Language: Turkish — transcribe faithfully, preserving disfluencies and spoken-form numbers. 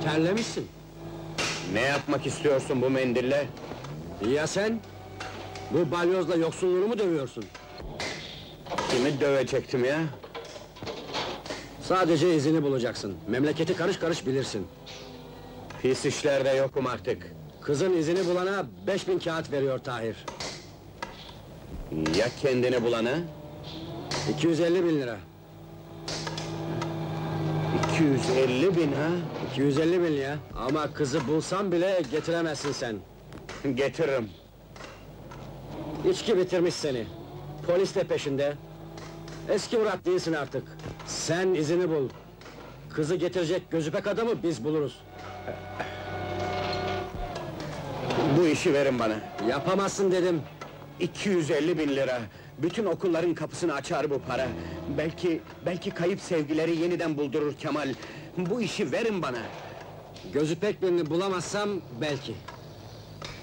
terlemişsin. Ne yapmak istiyorsun bu mendille? Ya sen? Bu balyozla yoksulluğunu mu dövüyorsun? Kimi dövecektim ya? Sadece izini bulacaksın. Memleketi karış karış bilirsin. Pis işlerde yokum artık. Kızın izini bulana beş bin kağıt veriyor Tahir. Ya kendini bulana? iki yüz elli bin lira. iki yüz elli bin ha? iki yüz elli bin ya. Ama kızı bulsam bile getiremezsin sen. Getiririm. İçki bitirmiş seni. Polis de peşinde. Eski Murat değilsin artık. Sen izini bul. Kızı getirecek gözüpek adamı biz buluruz. Bu işi verin bana. Yapamazsın dedim. iki yüz elli bin lira. Bütün okulların kapısını açar bu para. Belki, belki kayıp sevgileri yeniden buldurur Kemal. Bu işi verin bana. Gözüpek birini bulamazsam belki.